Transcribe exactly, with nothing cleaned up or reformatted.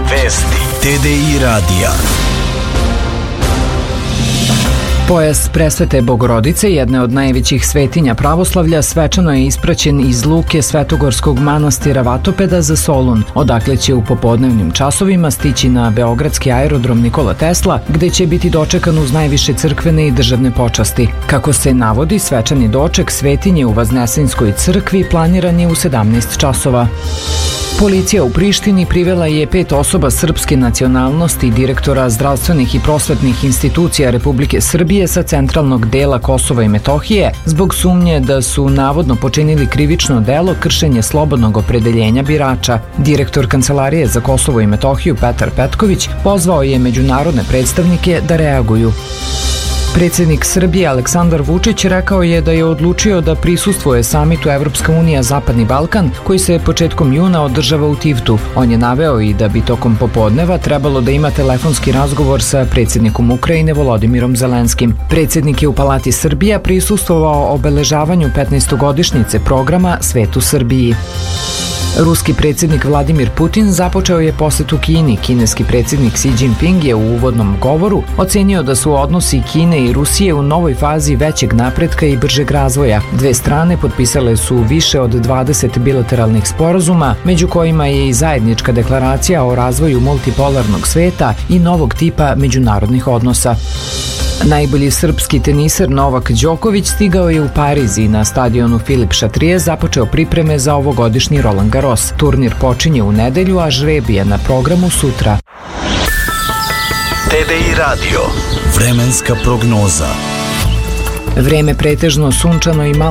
Vesti T D I radija. Pojas Presvete Bogorodice, jedne od najvećih svetinja pravoslavlja, svečano je ispraćen iz luke Svetogorskog manastira Vatopeda za Solun, odakle će u popodnevnim časovima stići na beogradski aerodrom Nikola Tesla, gde će biti dočekan uz najviše crkvene i državne počasti. Kako se navodi, svečani doček svetinje u Vaznesenskoj crkvi planiran je u sedamnaest časova. Policija u Prištini privela je pet osoba srpske nacionalnosti, direktora zdravstvenih i prosvetnih institucija Republike Srbije sa centralnog dela Kosova i Metohije, zbog sumnje da su navodno počinili krivično delo kršenje slobodnog opredeljenja birača. Direktor Kancelarije za Kosovo i Metohiju Petar Petković pozvao je međunarodne predstavnike da reaguju. Predsjednik Srbije Aleksandar Vučić rekao je da je odlučio da prisustvuje samitu Evropska unija Zapadni Balkan, koji se početkom juna održava u Tivtu. On je naveo i da bi tokom popodneva trebalo da ima telefonski razgovor sa predsjednikom Ukrajine Volodimirom Zelenskim. Predsjednik je u Palati Srbija prisustvovao obeležavanju petnaestogodišnjice programa Svet u Srbiji. Ruski predsjednik Vladimir Putin započeo je posetu Kini. Kineski predsjednik Xi Jinping je u uvodnom govoru ocenio da su odnosi Kine i Rusije u novoj fazi većeg napretka i bržeg razvoja. Dve strane potpisale su više od dvadeset bilateralnih sporazuma, među kojima je i zajednička deklaracija o razvoju multipolarnog sveta i novog tipa međunarodnih odnosa. Najbolji srpski teniser Novak Đoković stigao je u Pariz i na stadionu Filip Šatrije započeo pripreme za ovogodišnji Roland Garros. Turnir počinje u nedelju, a žreb je na programu sutra. T D I radio. Vremenska prognoza. Vreme pretežno sunčano i malo